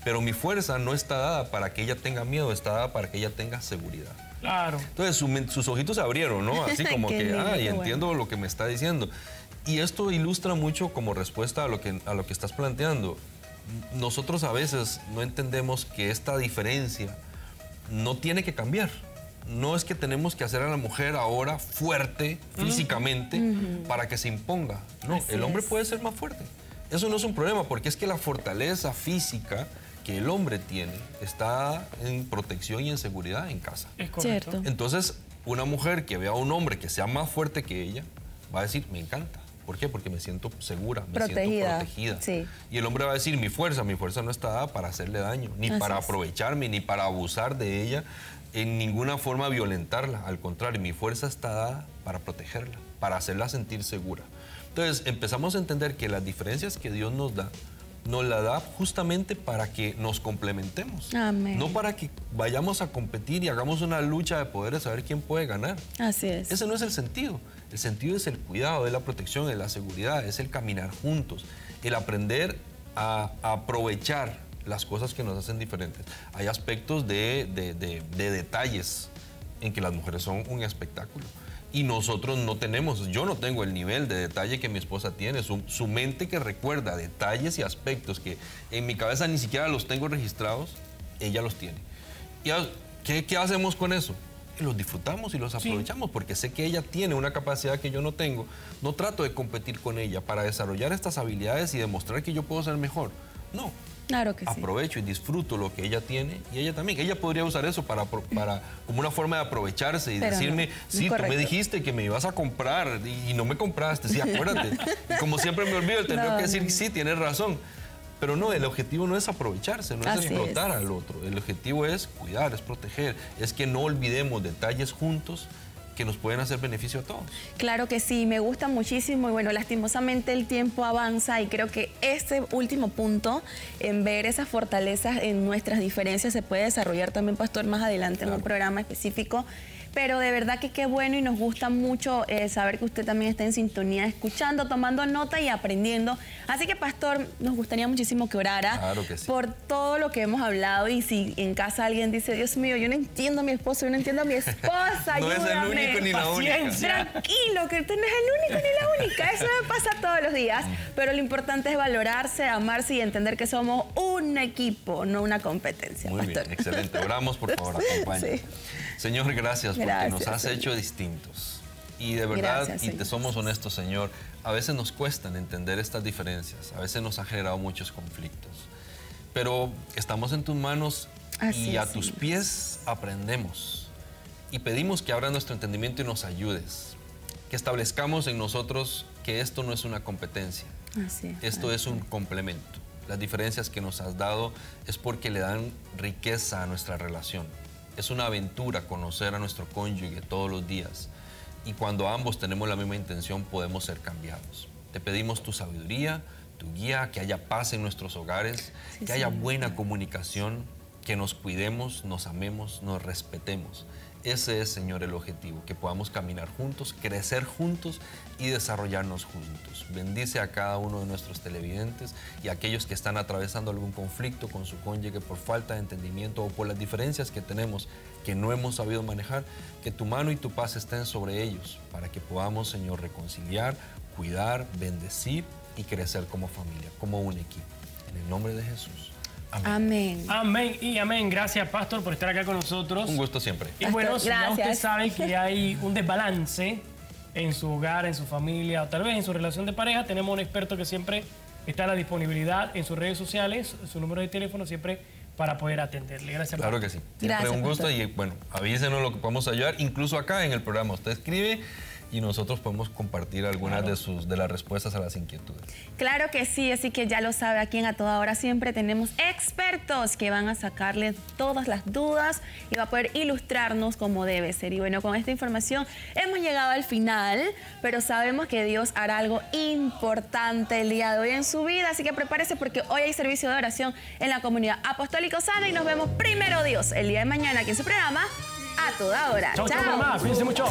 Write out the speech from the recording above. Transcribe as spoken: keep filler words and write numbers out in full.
pero mi fuerza no está dada para que ella tenga miedo, está dada para que ella tenga seguridad. Claro. Entonces su, sus ojitos se abrieron, ¿no? Así como que, lindo, ay, bueno. entiendo lo que me está diciendo. Y esto ilustra mucho como respuesta a lo que, a lo que estás planteando. Nosotros a veces no entendemos que esta diferencia no tiene que cambiar. No es que tenemos que hacer a la mujer ahora fuerte físicamente uh-huh. para que se imponga. No, Así el hombre es. puede ser más fuerte. Eso no es un problema, porque es que la fortaleza física que el hombre tiene está en protección y en seguridad en casa. Es correcto. Cierto. Entonces, una mujer que vea a un hombre que sea más fuerte que ella, va a decir, me encanta. ¿Por qué? Porque me siento segura, me Protegida. siento protegida. Sí. Y el hombre va a decir, mi fuerza, mi fuerza no está dada para hacerle daño, ni Así para es. aprovecharme, ni para abusar de ella, en ninguna forma violentarla. Al contrario, mi fuerza está dada para protegerla, para hacerla sentir segura. Entonces, empezamos a entender que las diferencias que Dios nos da, nos la da justamente para que nos complementemos. Amén. No para que vayamos a competir y hagamos una lucha de poderes a ver quién puede ganar. Así es. Ese no es el sentido. El sentido es el cuidado, es la protección, es la seguridad, es el caminar juntos, el aprender a, a aprovechar las cosas que nos hacen diferentes. Hay aspectos de, de, de, de detalles en que las mujeres son un espectáculo. Y nosotros no tenemos, yo no tengo el nivel de detalle que mi esposa tiene. Su, su mente que recuerda detalles y aspectos que en mi cabeza ni siquiera los tengo registrados, ella los tiene. ¿Y qué, qué hacemos con eso? Y los disfrutamos y los aprovechamos, sí. porque sé que ella tiene una capacidad que yo no tengo. No trato de competir con ella para desarrollar estas habilidades y demostrar que yo puedo ser mejor. No. Claro que sí. Aprovecho y disfruto lo que ella tiene y ella también. Ella podría usar eso para, para como una forma de aprovecharse y Pero decirme, no, sí, correcto. tú me dijiste que me ibas a comprar y no me compraste, sí, acuérdate. Y como siempre me olvido, tendría no, que decir, no. sí, tienes razón. Pero no, el objetivo no es aprovecharse, no Así es explotar es. al otro. El objetivo es cuidar, es proteger, es que no olvidemos detalles juntos que nos pueden hacer beneficio a todos. Claro que sí, me gusta muchísimo y bueno, lastimosamente el tiempo avanza y creo que este último punto, en ver esas fortalezas en nuestras diferencias, se puede desarrollar también, Pastor, más adelante claro. en un programa específico. Pero de verdad que qué bueno y nos gusta mucho eh, saber que usted también está en sintonía, escuchando, tomando nota y aprendiendo. Así que, Pastor, nos gustaría muchísimo que orara claro que sí. por todo lo que hemos hablado. Y si en casa alguien dice, Dios mío, yo no entiendo a mi esposo, yo no entiendo a mi esposa, no ayúdame. es el único ni la única. Tranquilo, que usted no es el único ni la única. Eso me pasa todos los días. Pero lo importante es valorarse, amarse y entender que somos un equipo, no una competencia, Muy Pastor. bien, excelente. Oramos, por favor, acompáñanos. Sí. Señor, gracias porque gracias, nos has Señor. hecho distintos. Y de verdad, gracias, y te Señor. somos honestos, Señor, a veces nos cuestan entender estas diferencias, a veces nos ha generado muchos conflictos. Pero estamos en tus manos Así y a es, tus Señor. pies aprendemos. Y pedimos que abras nuestro entendimiento y nos ayudes. Que establezcamos en nosotros que esto no es una competencia. Así es, esto así es un complemento. Las diferencias que nos has dado es porque le dan riqueza a nuestra relación. Es una aventura conocer a nuestro cónyuge todos los días y cuando ambos tenemos la misma intención podemos ser cambiados. Te pedimos tu sabiduría, tu guía, que haya paz en nuestros hogares, sí, que haya sí, buena sí. comunicación, que nos cuidemos, nos amemos, nos respetemos. Ese es, Señor, el objetivo, que podamos caminar juntos, crecer juntos y desarrollarnos juntos. Bendice a cada uno de nuestros televidentes y a aquellos que están atravesando algún conflicto con su cónyuge por falta de entendimiento o por las diferencias que tenemos que no hemos sabido manejar, que tu mano y tu paz estén sobre ellos para que podamos, Señor, reconciliar, cuidar, bendecir y crecer como familia, como un equipo. En el nombre de Jesús. Amén. Amén. Amén y amén. Gracias, Pastor, por estar acá con nosotros. Un gusto siempre. Y bueno, si ya usted gracias. sabe que hay un desbalance en su hogar, en su familia, o tal vez en su relación de pareja, tenemos un experto que siempre está a la disponibilidad en sus redes sociales, su número de teléfono siempre para poder atenderle. Gracias, Claro Pastor. que sí. Siempre Gracias, un gusto Pastor. y bueno, avísenos lo que podemos ayudar, incluso acá en el programa. Usted escribe y nosotros podemos compartir algunas Claro. de, sus, de las respuestas a las inquietudes. Claro que sí, así que ya lo sabe, aquí en A Toda Hora siempre tenemos expertos que van a sacarle todas las dudas y va a poder ilustrarnos como debe ser. Y bueno, con esta información hemos llegado al final, pero sabemos que Dios hará algo importante el día de hoy en su vida, así que prepárese porque hoy hay servicio de oración en la comunidad Apostólico Sana y nos vemos primero Dios el día de mañana aquí en su programa A Toda Hora. Chau, chau, mamá. Cuídense mucho.